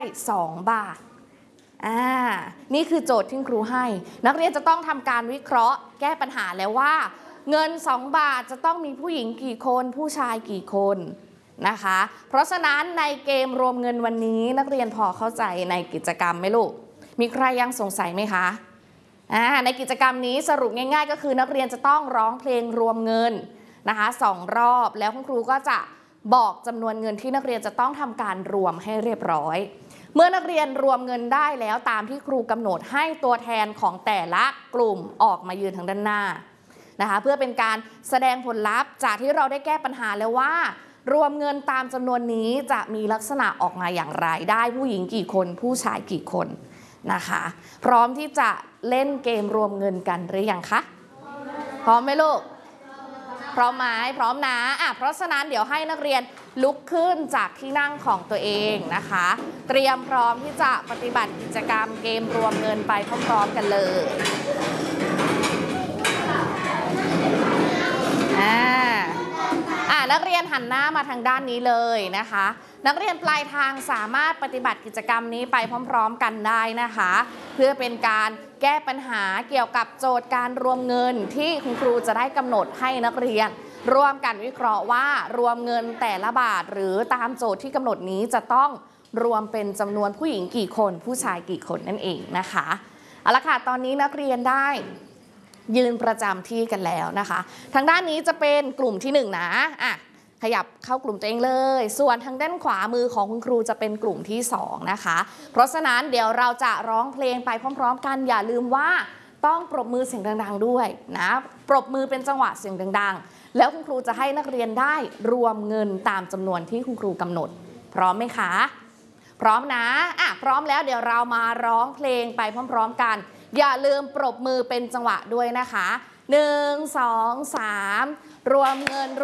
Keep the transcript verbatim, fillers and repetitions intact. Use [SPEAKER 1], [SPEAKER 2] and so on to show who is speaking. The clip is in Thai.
[SPEAKER 1] สองบาทอ่านี่คือโจทย์ที่ครูให้นักเรียนจะต้องทำการวิเคราะห์แก้ปัญหาแล้วว่าเงินสองบาทจะต้องมีผู้หญิงกี่คนผู้ชายกี่คนนะคะเพราะฉะนั้นในเกมรวมเงินวันนี้นักเรียนพอเข้าใจในกิจกรรมไหมลูกมีใครยังสงสัยไหมคะอ่าในกิจกรรมนี้สรุปง่ายๆก็คือนักเรียนจะต้องร้องเพลงรวมเงินนะคะสองรอบแล้วคุณครูก็จะบอกจำนวนเงินที่นักเรียนจะต้องทำการรวมให้เรียบร้อยเมื่อนักเรียนรวมเงินได้แล้วตามที่ครูกำหนดให้ตัวแทนของแต่ละกลุ่มออกมายืนทางด้านหน้านะคะเพื่อเป็นการแสดงผลลัพธ์จากที่เราได้แก้ปัญหาแล้วว่ารวมเงินตามจำนวนนี้จะมีลักษณะออกมาอย่างไรได้ผู้หญิงกี่คนผู้ชายกี่คนนะคะพร้อมที่จะเล่นเกมรวมเงินกันหรือยังคะพร้อมไหมลูกพร้อมไหมพร้อมนะอ่ะเพราะฉะนั้นเดี๋ยวให้นักเรียนลุกขึ้นจากที่นั่งของตัวเองนะคะเตรียมพร้อมที่จะปฏิบัติกิจกรรมเกมรวมเงินไปพร้อมๆกันเลยอ่าอ่ะนักเรียนหันหน้ามาทางด้านนี้เลยนะคะนักเรียนปลายทางสามารถปฏิบัติกิจกรรมนี้ไปพร้อมๆกันได้นะคะเพื่อเป็นการแก้ปัญหาเกี่ยวกับโจทย์การรวมเงินที่คุณครูจะได้กำหนดให้นักเรียนร่วมกันวิเคราะห์ว่ารวมเงินแต่ละบาทหรือตามโจทย์ที่กำหนดนี้จะต้องรวมเป็นจำนวนผู้หญิงกี่คนผู้ชายกี่คนนั่นเองนะคะเอาละค่ะตอนนี้นักเรียนได้ยืนประจำที่กันแล้วนะคะทางด้านนี้จะเป็นกลุ่มที่หนึ่งนะอ่ะขยับเข้ากลุ่มตัวเองเลยส่วนทางด้านขวามือของคุณครูจะเป็นกลุ่มที่สองนะคะเพราะฉะนั้นเดี๋ยวเราจะร้องเพลงไปพร้อมๆกันอย่าลืมว่าต้องปรบมือเสียงดังๆด้วยนะปรบมือเป็นจังหวะเสียงดังๆแล้วคุณครูจะให้นักเรียนได้รวมเงินตามจำนวนที่คุณครูกำหนดพร้อมไหมคะพร้อมนะอ่ะพร้อมแล้วเดี๋ยวเรามาร้องเพลงไปพร้อมๆกันอย่าลืมปรบมือเป็นจังหวะด้วยนะคะหนึ่ง สอง สามรวมเงิน